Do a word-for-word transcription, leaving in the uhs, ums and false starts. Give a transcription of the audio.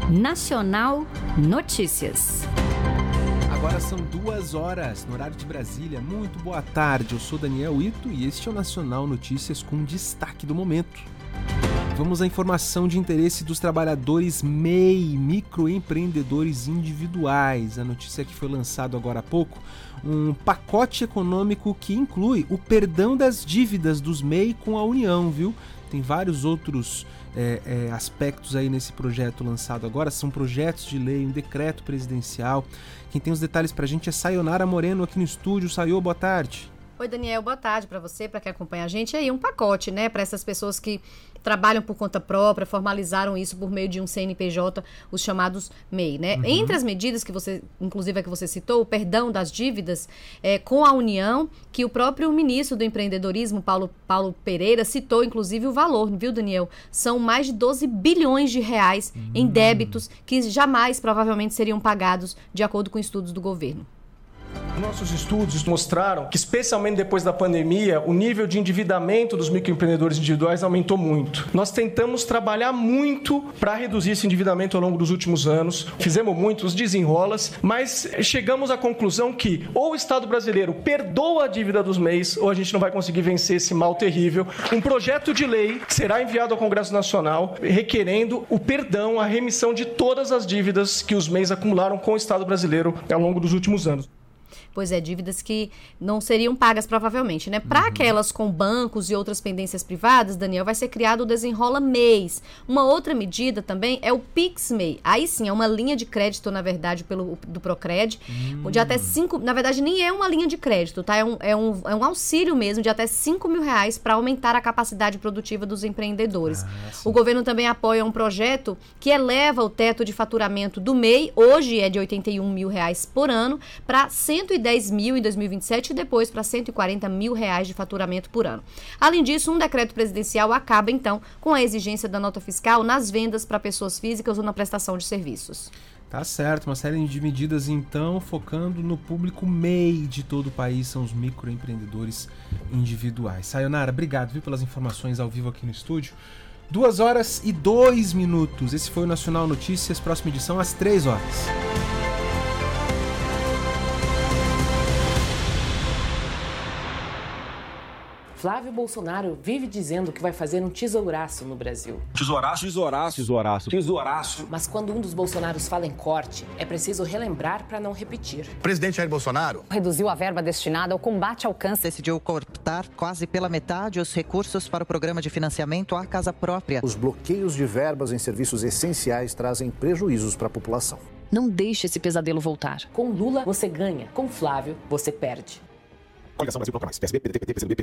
Nacional Notícias. Agora são duas horas no horário de Brasília. Muito boa tarde, eu sou Daniel Ito e este é o Nacional Notícias com destaque do momento. Vamos à informação de interesse dos trabalhadores M E I, microempreendedores individuais. A notícia que foi lançado agora há pouco, um pacote econômico que inclui o perdão das dívidas dos M E I com a União, viu? Tem vários outros é, é, aspectos aí nesse projeto lançado agora, são projetos de lei, um decreto presidencial. Quem tem os detalhes pra gente é Sayonara Moreno aqui no estúdio. Sayô, boa tarde. Oi, Daniel, boa tarde para você, para quem acompanha a gente. Aí um pacote, né, para essas pessoas que trabalham por conta própria, formalizaram isso por meio de um C N P J, os chamados M E I, né? Uhum. Entre as medidas que você, inclusive a que você citou, o perdão das dívidas é, com a União, que o próprio ministro do empreendedorismo, Paulo, Paulo Pereira, citou inclusive o valor, viu, Daniel? São mais de doze bilhões de reais uhum. em débitos que jamais provavelmente seriam pagados de acordo com estudos do governo. Nossos estudos mostraram que, especialmente depois da pandemia, o nível de endividamento dos microempreendedores individuais aumentou muito. Nós tentamos trabalhar muito para reduzir esse endividamento ao longo dos últimos anos. Fizemos muitos desenrolas, mas chegamos à conclusão que ou o Estado brasileiro perdoa a dívida dos M E Is ou a gente não vai conseguir vencer esse mal terrível. Um projeto de lei será enviado ao Congresso Nacional requerendo o perdão, a remissão de todas as dívidas que os M E Is acumularam com o Estado brasileiro ao longo dos últimos anos. Pois é, dívidas que não seriam pagas provavelmente, né? Para uhum. aquelas com bancos e outras pendências privadas, Daniel, vai ser criado o Desenrola M E Is. Uma outra medida também é o Pix M E I. Aí sim, é uma linha de crédito, na verdade, pelo, do Procred, uhum. de até cinco, na verdade, nem é uma linha de crédito, tá? É um, é um, é um auxílio mesmo de até cinco mil reais para aumentar a capacidade produtiva dos empreendedores. Ah, o governo também apoia um projeto que eleva o teto de faturamento do M E I, hoje é de oitenta e um mil reais por ano, para cento e dez mil em dois mil e vinte e sete e depois para cento e quarenta mil reais de faturamento por ano. Além disso, um decreto presidencial acaba, então, com a exigência da nota fiscal nas vendas para pessoas físicas ou na prestação de serviços. Tá certo, uma série de medidas, então, focando no público M E I de todo o país, são os microempreendedores individuais. Sayonara, obrigado, viu, pelas informações ao vivo aqui no estúdio. Duas horas e dois minutos. Esse foi o Nacional Notícias, próxima edição às três horas. Flávio Bolsonaro vive dizendo que vai fazer um tesouraço no Brasil. Tesouraço, tesouraço, tesouraço, tesouraço. Mas quando um dos Bolsonaros fala em corte, é preciso relembrar para não repetir. O presidente Jair Bolsonaro reduziu a verba destinada ao combate ao câncer. Decidiu cortar quase pela metade os recursos para o programa de financiamento à casa própria. Os bloqueios de verbas em serviços essenciais trazem prejuízos para a população. Não deixe esse pesadelo voltar. Com Lula, você ganha. Com Flávio, você perde. Coligação Brasil Bloco Mais. P S B, P D T, P T, P C do B, P V.